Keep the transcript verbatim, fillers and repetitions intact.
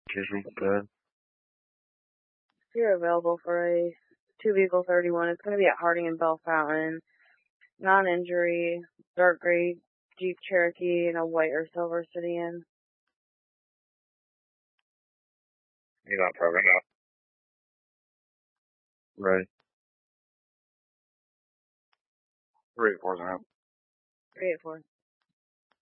Excuse me, go ahead. You're available for a two-vehicle thirty-one. It's going to be at Harding and Bell Fountain. Non-injury, dark gray Jeep Cherokee and a white or silver sedan. You got program out. Ready. Three, four, now. three eight four.